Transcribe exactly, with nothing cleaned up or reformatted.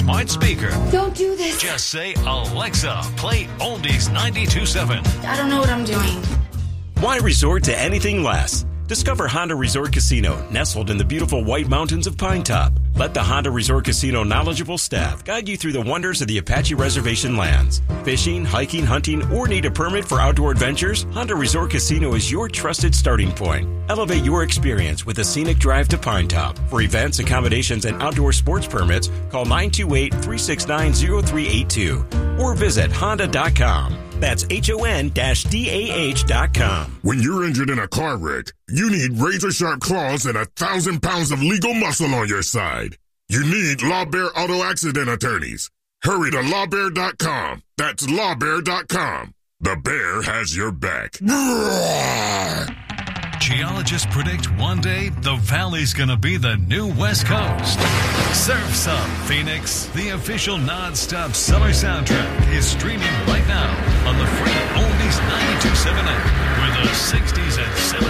smart speaker. Don't do this. Just say, Alexa, play Oldies ninety-two point seven. I don't know what I'm doing. Why resort to anything less? Discover Honda Resort Casino, nestled in the beautiful White Mountains of Pine Top. Let the Honda Resort Casino knowledgeable staff guide you through the wonders of the Apache Reservation lands. Fishing, hiking, hunting, or need a permit for outdoor adventures? Honda Resort Casino is your trusted starting point. Elevate your experience with a scenic drive to Pine Top. For events, accommodations, and outdoor sports permits, call nine two eight, three six nine, zero three eight two or visit honda dot com. That's H O N D A H dot com. When you're injured in a car wreck, you need razor-sharp claws and a thousand pounds of legal muscle on your side. You need LawBear Auto Accident Attorneys. Hurry to law bear dot com. That's law bear dot com. The bear has your back. Geologists predict one day the valley's gonna be the new West Coast. Surf's Up, Phoenix. The official non-stop summer soundtrack is streaming right now on the free Oldies ninety-two point seven app, where the sixties and seventies